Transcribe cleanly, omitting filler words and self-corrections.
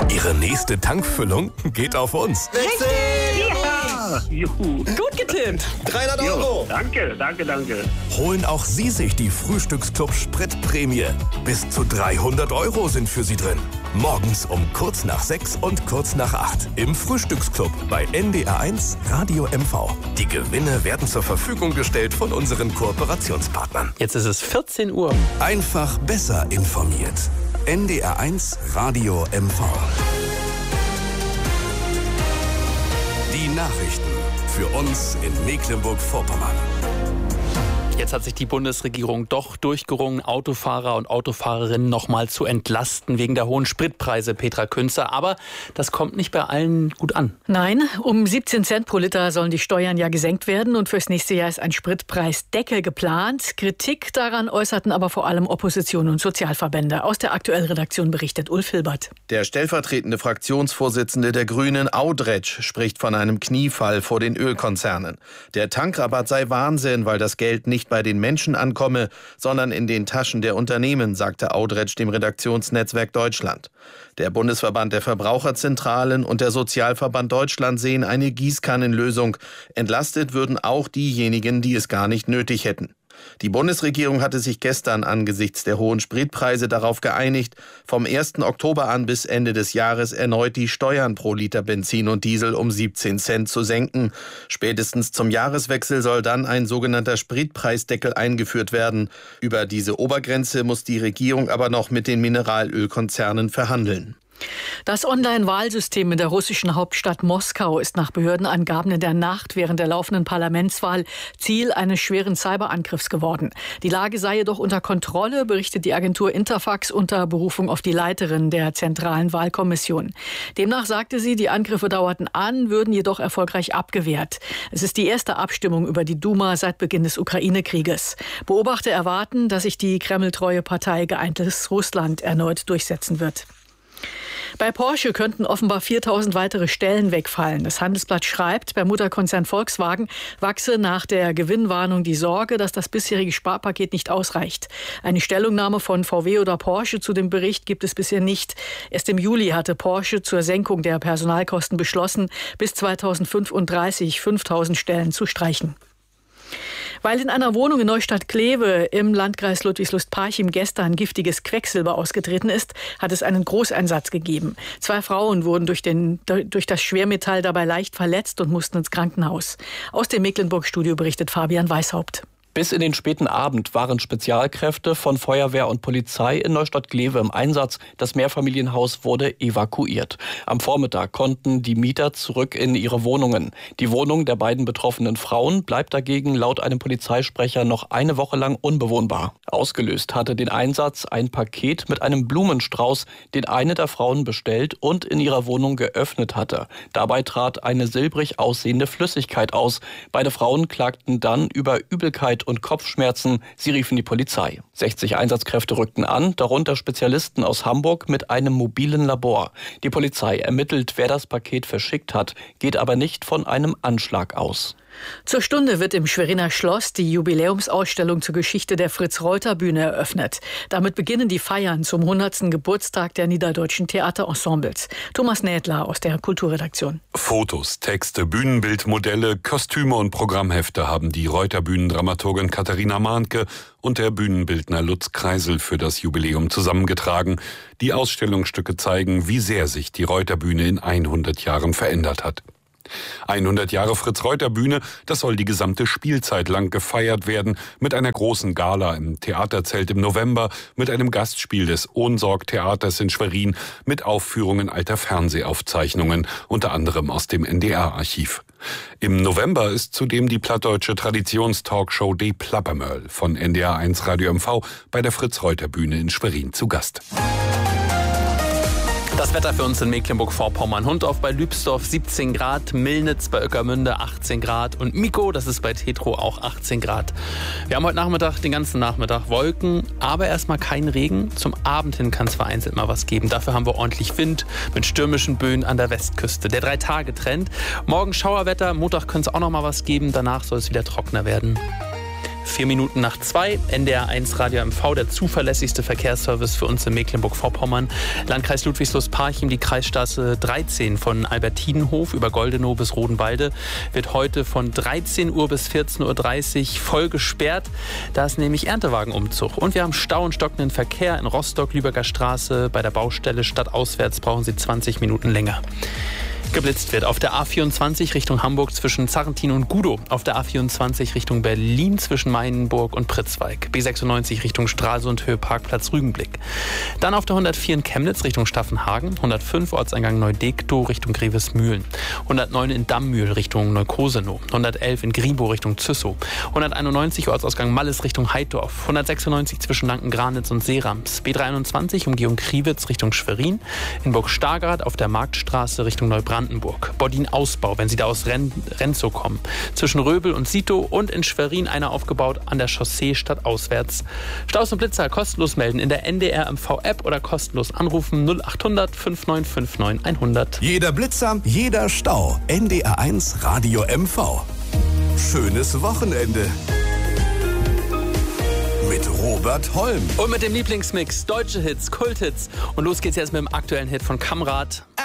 Ihre nächste Tankfüllung geht auf uns. Richtig! Ja! Juhu. Gut getippt. 300 Euro. Danke. Holen auch Sie sich die Frühstücksclub Spritprämie. Bis zu 300 Euro sind für Sie drin. Morgens um kurz nach 6 und kurz nach 8 im Frühstücksclub bei NDR1 Radio MV. Die Gewinne werden zur Verfügung gestellt von unseren Kooperationspartnern. Jetzt ist es 14 Uhr. Einfach besser informiert. NDR1 Radio MV. Die Nachrichten für uns in Mecklenburg-Vorpommern. Jetzt hat sich die Bundesregierung doch durchgerungen, Autofahrer und Autofahrerinnen noch mal zu entlasten wegen der hohen Spritpreise, Petra Künzer. Aber das kommt nicht bei allen gut an. Nein, um 17 Cent pro Liter sollen die Steuern ja gesenkt werden. Und fürs nächste Jahr ist ein Spritpreisdeckel geplant. Kritik daran äußerten aber vor allem Opposition und Sozialverbände. Aus der Aktuell-Redaktion berichtet Ulf Hilbert. Der stellvertretende Fraktionsvorsitzende der Grünen, Audretsch, spricht von einem Kniefall vor den Ölkonzernen. Der Tankrabatt sei Wahnsinn, weil das Geld nicht bei den Menschen ankomme, sondern in den Taschen der Unternehmen, sagte Audretsch dem Redaktionsnetzwerk Deutschland. Der Bundesverband der Verbraucherzentralen und der Sozialverband Deutschland sehen eine Gießkannenlösung. Entlastet würden auch diejenigen, die es gar nicht nötig hätten. Die Bundesregierung hatte sich gestern angesichts der hohen Spritpreise darauf geeinigt, vom 1. Oktober an bis Ende des Jahres erneut die Steuern pro Liter Benzin und Diesel um 17 Cent zu senken. Spätestens zum Jahreswechsel soll dann ein sogenannter Spritpreisdeckel eingeführt werden. Über diese Obergrenze muss die Regierung aber noch mit den Mineralölkonzernen verhandeln. Das Online-Wahlsystem in der russischen Hauptstadt Moskau ist nach Behördenangaben in der Nacht während der laufenden Parlamentswahl Ziel eines schweren Cyberangriffs geworden. Die Lage sei jedoch unter Kontrolle, berichtet die Agentur Interfax unter Berufung auf die Leiterin der Zentralen Wahlkommission. Demnach sagte sie, die Angriffe dauerten an, würden jedoch erfolgreich abgewehrt. Es ist die erste Abstimmung über die Duma seit Beginn des Ukraine-Krieges. Beobachter erwarten, dass sich die kremltreue Partei Geeintes Russland erneut durchsetzen wird. Bei Porsche könnten offenbar 4.000 weitere Stellen wegfallen. Das Handelsblatt schreibt, beim Mutterkonzern Volkswagen wachse nach der Gewinnwarnung die Sorge, dass das bisherige Sparpaket nicht ausreicht. Eine Stellungnahme von VW oder Porsche zu dem Bericht gibt es bisher nicht. Erst im Juli hatte Porsche zur Senkung der Personalkosten beschlossen, bis 2035 5.000 Stellen zu streichen. Weil in einer Wohnung in Neustadt-Kleve im Landkreis Ludwigslust-Parchim gestern giftiges Quecksilber ausgetreten ist, hat es einen Großeinsatz gegeben. 2 Frauen wurden durch das Schwermetall dabei leicht verletzt und mussten ins Krankenhaus. Aus dem Mecklenburg-Studio berichtet Fabian Weishaupt. Bis in den späten Abend waren Spezialkräfte von Feuerwehr und Polizei in Neustadt-Kleve im Einsatz. Das Mehrfamilienhaus wurde evakuiert. Am Vormittag konnten die Mieter zurück in ihre Wohnungen. Die Wohnung der beiden betroffenen Frauen bleibt dagegen laut einem Polizeisprecher noch eine Woche lang unbewohnbar. Ausgelöst hatte den Einsatz ein Paket mit einem Blumenstrauß, den eine der Frauen bestellt und in ihrer Wohnung geöffnet hatte. Dabei trat eine silbrig aussehende Flüssigkeit aus. Beide Frauen klagten dann über Übelkeit und Kopfschmerzen. Sie riefen die Polizei. 60 Einsatzkräfte rückten an, darunter Spezialisten aus Hamburg mit einem mobilen Labor. Die Polizei ermittelt, wer das Paket verschickt hat, geht aber nicht von einem Anschlag aus. Zur Stunde wird im Schweriner Schloss die Jubiläumsausstellung zur Geschichte der Fritz-Reuter-Bühne eröffnet. Damit beginnen die Feiern zum 100. Geburtstag der niederdeutschen Theaterensembles. Thomas Nädler aus der Kulturredaktion. Fotos, Texte, Bühnenbildmodelle, Kostüme und Programmhefte haben die Reuter-Bühnendramaturgin Katharina Mahnke und der Bühnenbildner Lutz Kreisel für das Jubiläum zusammengetragen. Die Ausstellungsstücke zeigen, wie sehr sich die Reuter-Bühne in 100 Jahren verändert hat. 100 Jahre Fritz-Reuter-Bühne, das soll die gesamte Spielzeit lang gefeiert werden, mit einer großen Gala im Theaterzelt im November, mit einem Gastspiel des Ohnsorg-Theaters in Schwerin, mit Aufführungen alter Fernsehaufzeichnungen, unter anderem aus dem NDR-Archiv. Im November ist zudem die plattdeutsche Traditionstalkshow De Plappermöll von NDR1 Radio MV bei der Fritz-Reuter-Bühne in Schwerin zu Gast. Das Wetter für uns in Mecklenburg-Vorpommern. Hundorf bei Lübsdorf 17 Grad, Milnitz bei Oeckermünde 18 Grad und Miko, das ist bei Tetro, auch 18 Grad. Wir haben heute Nachmittag, den ganzen Nachmittag Wolken, aber erstmal kein Regen. Zum Abend hin kann es vereinzelt mal was geben. Dafür haben wir ordentlich Wind mit stürmischen Böen an der Westküste. Der 3-Tage-Trend. Morgen Schauerwetter, Montag könnte es auch noch mal was geben. Danach soll es wieder trockener werden. 4 Minuten nach 2, NDR 1 Radio MV, der zuverlässigste Verkehrsservice für uns in Mecklenburg-Vorpommern. Landkreis Ludwigslust-Parchim, die Kreisstraße 13 von Albertinenhof über Goldenow bis Rodenwalde wird heute von 13 Uhr bis 14.30 Uhr voll gesperrt. Da ist nämlich Erntewagenumzug. Und wir haben Stau und stockenden Verkehr in Rostock, Lübecker Straße. Bei der Baustelle stadtauswärts brauchen Sie 20 Minuten länger. Geblitzt wird auf der A24 Richtung Hamburg zwischen Zarrentin und Gudow, auf der A24 Richtung Berlin zwischen Meilenburg und Pritzwalk, B96 Richtung Stralsund, Höhe Parkplatz Rügenblick. Dann auf der 104 in Chemnitz Richtung Staffenhagen, 105 Ortseingang Neudektow Richtung Grevesmühlen, 109 in Dammmühl Richtung Neukosenow, 111 in Gribow Richtung Züssow, 191 Ortsausgang Malles Richtung Heidorf, 196 zwischen Lanken-Granitz und Seerams, B23 Umgehung Kriwitz Richtung Schwerin, in Burg Stargard auf der Marktstraße Richtung Neubrandenburg, Bodin-Ausbau, wenn Sie da aus Renzow kommen. Zwischen Röbel und Sito und in Schwerin einer aufgebaut an der Chaussee stadtauswärts. Staus und Blitzer kostenlos melden in der NDR MV-App oder kostenlos anrufen 0800 5959 100. Jeder Blitzer, jeder Stau. NDR 1 Radio MV. Schönes Wochenende. Mit Robert Holm. Und mit dem Lieblingsmix, deutsche Hits, Kulthits. Und los geht's jetzt mit dem aktuellen Hit von Kamrat.